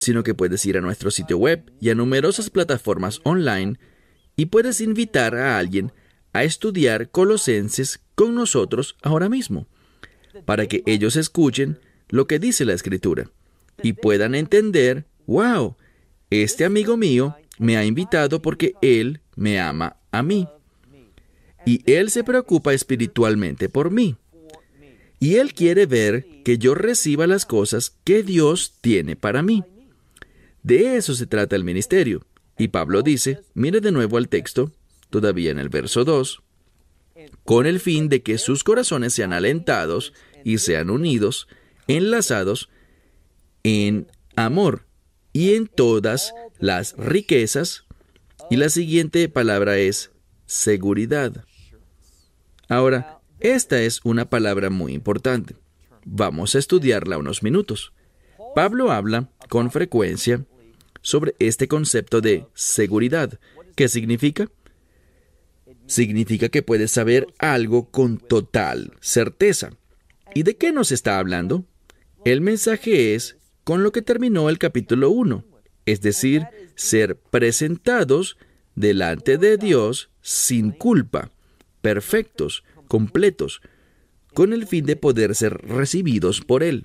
sino que puedes ir a nuestro sitio web y a numerosas plataformas online y puedes invitar a alguien a estudiar Colosenses con nosotros ahora mismo, para que ellos escuchen lo que dice la Escritura y puedan entender, wow, este amigo mío me ha invitado porque él me ama a mí. Y él se preocupa espiritualmente por mí. Y él quiere ver que yo reciba las cosas que Dios tiene para mí. De eso se trata el ministerio. Y Pablo dice, mire de nuevo al texto, todavía en el verso 2, con el fin de que sus corazones sean alentados y sean unidos, enlazados en amor y en todas las riquezas. Y la siguiente palabra es seguridad. Ahora, esta es una palabra muy importante. Vamos a estudiarla unos minutos. Pablo habla con frecuencia sobre este concepto de seguridad. ¿Qué significa? Significa que puedes saber algo con total certeza. ¿Y de qué nos está hablando? El mensaje es con lo que terminó el capítulo 1, es decir, ser presentados delante de Dios sin culpa, perfectos, completos, con el fin de poder ser recibidos por Él.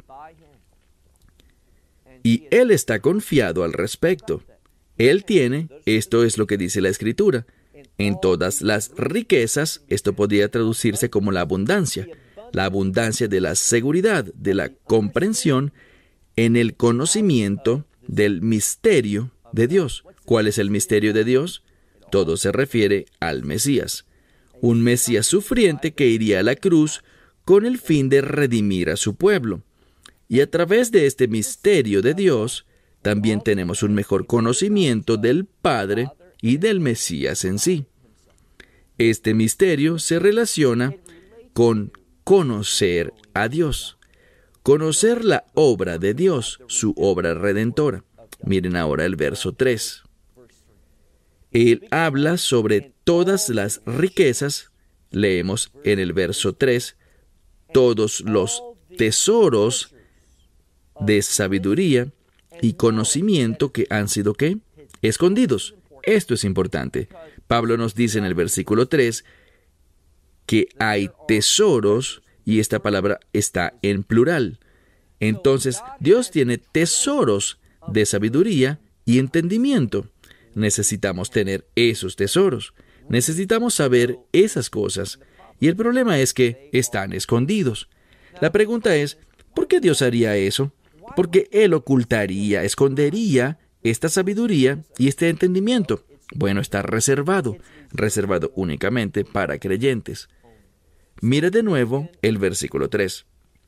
Y Él está confiado al respecto. Él tiene, esto es lo que dice la Escritura, en todas las riquezas, esto podría traducirse como la abundancia de la seguridad, de la comprensión, en el conocimiento del misterio de Dios. ¿Cuál es el misterio de Dios? Todo se refiere al Mesías. Un Mesías sufriente que iría a la cruz con el fin de redimir a su pueblo. Y a través de este misterio de Dios, también tenemos un mejor conocimiento del Padre y del Mesías en sí. Este misterio se relaciona con conocer a Dios, conocer la obra de Dios, su obra redentora. Miren ahora el verso 3. Él habla sobre todas las riquezas, leemos en el verso 3, todos los tesoros de sabiduría y conocimiento que han sido, ¿qué? Escondidos. Esto es importante. Pablo nos dice en el versículo 3 que hay tesoros y esta palabra está en plural. Entonces, Dios tiene tesoros de sabiduría y entendimiento. Necesitamos tener esos tesoros. Necesitamos saber esas cosas. Y el problema es que están escondidos. La pregunta es, ¿por qué Dios haría eso? Porque Él ocultaría, escondería esta sabiduría y este entendimiento. Bueno, está reservado únicamente para creyentes. Mire de nuevo el versículo 3.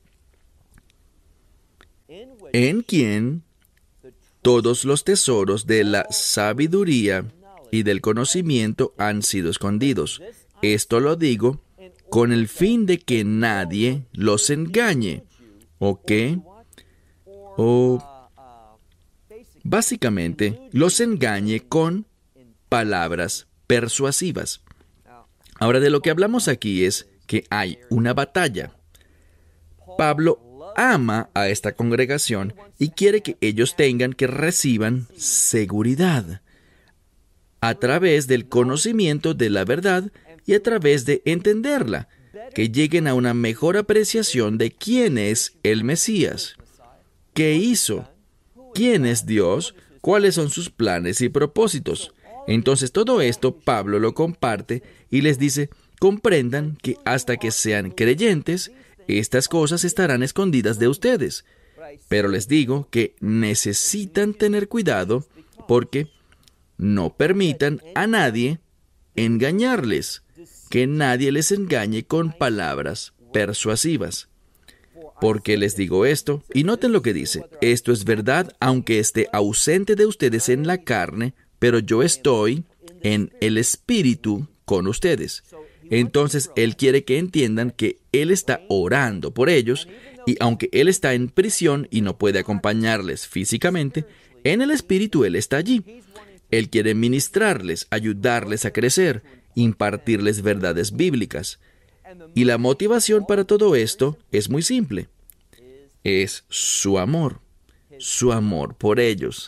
En quien todos los tesoros de la sabiduría y del conocimiento han sido escondidos. Esto lo digo con el fin de que nadie los engañe. ¿O qué? O básicamente los engañe con palabras persuasivas. Ahora, de lo que hablamos aquí es que hay una batalla. Pablo ama a esta congregación y quiere que ellos reciban seguridad a través del conocimiento de la verdad y a través de entenderla, que lleguen a una mejor apreciación de quién es el Mesías, qué hizo, quién es Dios, cuáles son sus planes y propósitos. Entonces todo esto Pablo lo comparte y les dice, comprendan que hasta que sean creyentes, estas cosas estarán escondidas de ustedes. Pero les digo que necesitan tener cuidado porque no permitan a nadie engañarles, que nadie les engañe con palabras persuasivas. ¿Por qué les digo esto? Y noten lo que dice, esto es verdad aunque esté ausente de ustedes en la carne, pero yo estoy en el Espíritu con ustedes. Entonces, Él quiere que entiendan que Él está orando por ellos y aunque Él está en prisión y no puede acompañarles físicamente, en el Espíritu Él está allí. Él quiere ministrarles, ayudarles a crecer, impartirles verdades bíblicas. Y la motivación para todo esto es muy simple. Es su amor. su amor por ellos.